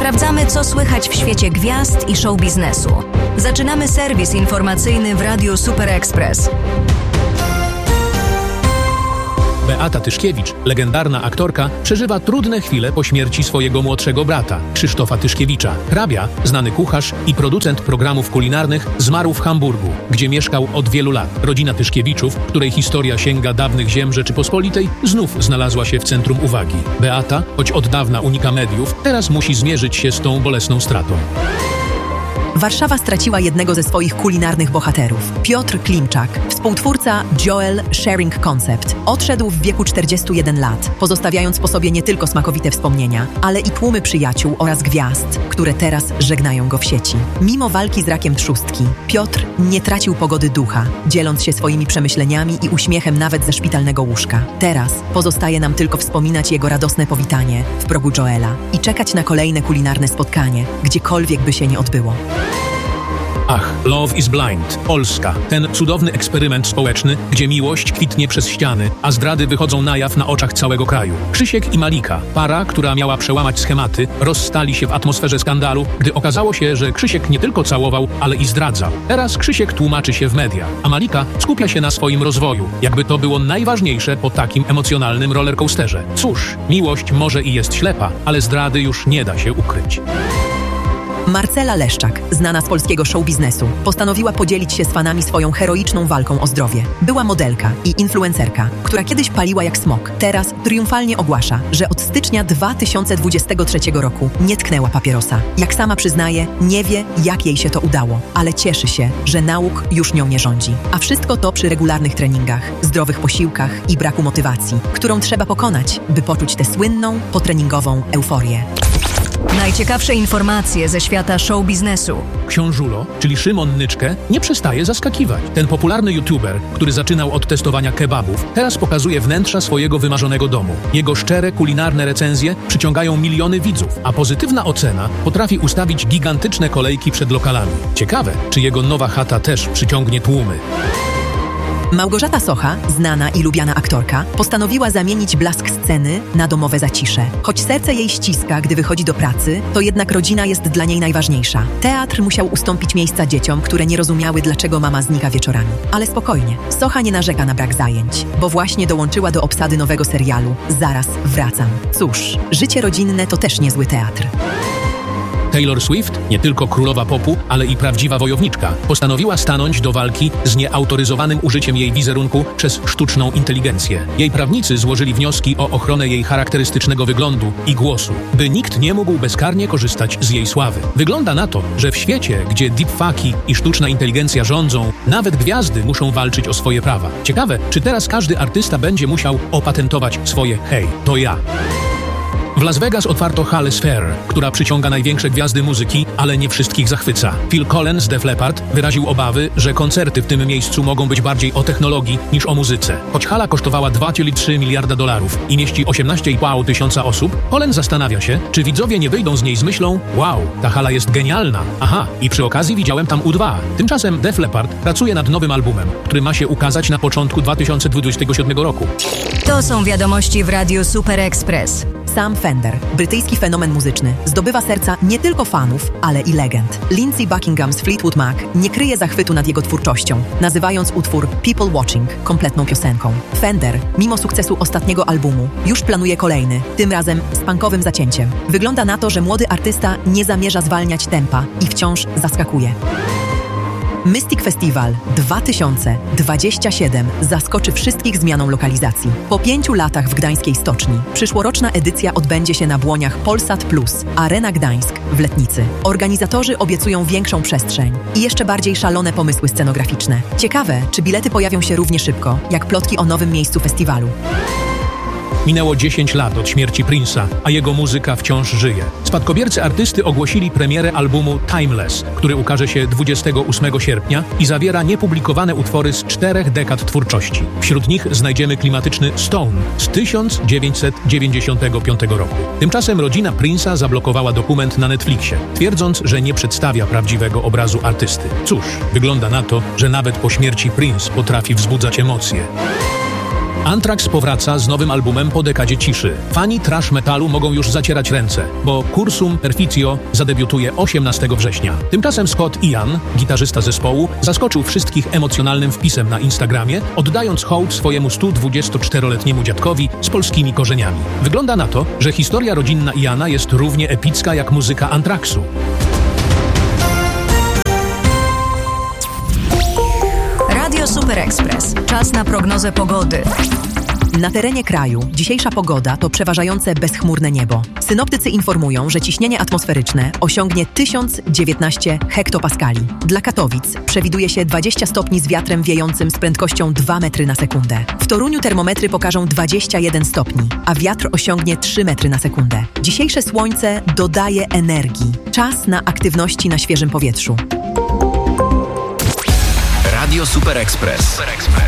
Sprawdzamy, co słychać w świecie gwiazd i show biznesu. Zaczynamy serwis informacyjny w Radiu Super Express. Beata Tyszkiewicz, legendarna aktorka, przeżywa trudne chwile po śmierci swojego młodszego brata, Krzysztofa Tyszkiewicza. Hrabia, znany kucharz i producent programów kulinarnych, zmarł w Hamburgu, gdzie mieszkał od wielu lat. Rodzina Tyszkiewiczów, której historia sięga dawnych ziem Rzeczypospolitej, znów znalazła się w centrum uwagi. Beata, choć od dawna unika mediów, teraz musi zmierzyć się z tą bolesną stratą. Warszawa straciła jednego ze swoich kulinarnych bohaterów. Piotr Klimczak, współtwórca Joel Sharing Concept, odszedł w wieku 41 lat, pozostawiając po sobie nie tylko smakowite wspomnienia, ale i tłumy przyjaciół oraz gwiazd, które teraz żegnają go w sieci. Mimo walki z rakiem trzustki, Piotr nie tracił pogody ducha, dzieląc się swoimi przemyśleniami i uśmiechem nawet ze szpitalnego łóżka. Teraz pozostaje nam tylko wspominać jego radosne powitanie w progu Joela i czekać na kolejne kulinarne spotkanie, gdziekolwiek by się nie odbyło. Ach, Love is Blind, Polska. Ten cudowny eksperyment społeczny, gdzie miłość kwitnie przez ściany, a zdrady wychodzą na jaw na oczach całego kraju. Krzysiek i Malika, para, która miała przełamać schematy, rozstali się w atmosferze skandalu, gdy okazało się, że Krzysiek nie tylko całował, ale i zdradzał. Teraz Krzysiek tłumaczy się w mediach, a Malika skupia się na swoim rozwoju, jakby to było najważniejsze po takim emocjonalnym rollercoasterze. Cóż, miłość może i jest ślepa, ale zdrady już nie da się ukryć. Marcela Leszczak, znana z polskiego show biznesu, postanowiła podzielić się z fanami swoją heroiczną walką o zdrowie. Była modelka i influencerka, która kiedyś paliła jak smok. Teraz triumfalnie ogłasza, że od stycznia 2023 roku nie tknęła papierosa. Jak sama przyznaje, nie wie, jak jej się to udało, ale cieszy się, że nauk już nią nie rządzi. A wszystko to przy regularnych treningach, zdrowych posiłkach i braku motywacji, którą trzeba pokonać, by poczuć tę słynną, potreningową euforię. Najciekawsze informacje ze świata show biznesu. Książulo, czyli Szymon Nyczkę, nie przestaje zaskakiwać. Ten popularny youtuber, który zaczynał od testowania kebabów, teraz pokazuje wnętrza swojego wymarzonego domu. Jego szczere kulinarne recenzje przyciągają miliony widzów, a pozytywna ocena potrafi ustawić gigantyczne kolejki przed lokalami. Ciekawe, czy jego nowa chata też przyciągnie tłumy. Małgorzata Socha, znana i lubiana aktorka, postanowiła zamienić blask sceny na domowe zacisze. Choć serce jej ściska, gdy wychodzi do pracy, to jednak rodzina jest dla niej najważniejsza. Teatr musiał ustąpić miejsca dzieciom, które nie rozumiały, dlaczego mama znika wieczorami. Ale spokojnie, Socha nie narzeka na brak zajęć, bo właśnie dołączyła do obsady nowego serialu Zaraz wracam. Cóż, życie rodzinne to też niezły teatr. Taylor Swift, nie tylko królowa popu, ale i prawdziwa wojowniczka, postanowiła stanąć do walki z nieautoryzowanym użyciem jej wizerunku przez sztuczną inteligencję. Jej prawnicy złożyli wnioski o ochronę jej charakterystycznego wyglądu i głosu, by nikt nie mógł bezkarnie korzystać z jej sławy. Wygląda na to, że w świecie, gdzie deepfaki i sztuczna inteligencja rządzą, nawet gwiazdy muszą walczyć o swoje prawa. Ciekawe, czy teraz każdy artysta będzie musiał opatentować swoje hej, to ja. W Las Vegas otwarto halę Sphere, która przyciąga największe gwiazdy muzyki, ale nie wszystkich zachwyca. Phil Collins z Def Leppard wyraził obawy, że koncerty w tym miejscu mogą być bardziej o technologii niż o muzyce. Choć hala kosztowała 2,3 miliarda dolarów i mieści 18,5 tysiąca osób, Collins zastanawia się, czy widzowie nie wyjdą z niej z myślą: wow, ta hala jest genialna. Aha, i przy okazji widziałem tam U2. Tymczasem Def Leppard pracuje nad nowym albumem, który ma się ukazać na początku 2027 roku. To są wiadomości w Radiu Super Express. Sam Fender, brytyjski fenomen muzyczny, zdobywa serca nie tylko fanów, ale i legend. Lindsey Buckingham z Fleetwood Mac nie kryje zachwytu nad jego twórczością, nazywając utwór People Watching kompletną piosenką. Fender, mimo sukcesu ostatniego albumu, już planuje kolejny, tym razem z punkowym zacięciem. Wygląda na to, że młody artysta nie zamierza zwalniać tempa i wciąż zaskakuje. Mystic Festival 2027 zaskoczy wszystkich zmianą lokalizacji. Po 5 latach w gdańskiej stoczni przyszłoroczna edycja odbędzie się na błoniach Polsat Plus, Arena Gdańsk w Letnicy. Organizatorzy obiecują większą przestrzeń i jeszcze bardziej szalone pomysły scenograficzne. Ciekawe, czy bilety pojawią się równie szybko, jak plotki o nowym miejscu festiwalu. Minęło 10 lat od śmierci Prince'a, a jego muzyka wciąż żyje. Spadkobiercy artysty ogłosili premierę albumu Timeless, który ukaże się 28 sierpnia i zawiera niepublikowane utwory z 4 dekad twórczości. Wśród nich znajdziemy klimatyczny Stone z 1995 roku. Tymczasem rodzina Prince'a zablokowała dokument na Netflixie, twierdząc, że nie przedstawia prawdziwego obrazu artysty. Cóż, wygląda na to, że nawet po śmierci Prince potrafi wzbudzać emocje. Anthrax powraca z nowym albumem po dekadzie ciszy. Fani thrash metalu mogą już zacierać ręce, bo Cursum Perficio zadebiutuje 18 września. Tymczasem Scott Ian, gitarzysta zespołu, zaskoczył wszystkich emocjonalnym wpisem na Instagramie, oddając hołd swojemu 124-letniemu dziadkowi z polskimi korzeniami. Wygląda na to, że historia rodzinna Iana jest równie epicka jak muzyka Anthraxu. Radio Super Express. Czas na prognozę pogody. Na terenie kraju dzisiejsza pogoda to przeważające bezchmurne niebo. Synoptycy informują, że ciśnienie atmosferyczne osiągnie 1019 hektopaskali. Dla Katowic przewiduje się 20 stopni z wiatrem wiejącym z prędkością 2 metry na sekundę. W Toruniu termometry pokażą 21 stopni, a wiatr osiągnie 3 metry na sekundę. Dzisiejsze słońce dodaje energii. Czas na aktywności na świeżym powietrzu. Radio Super Express.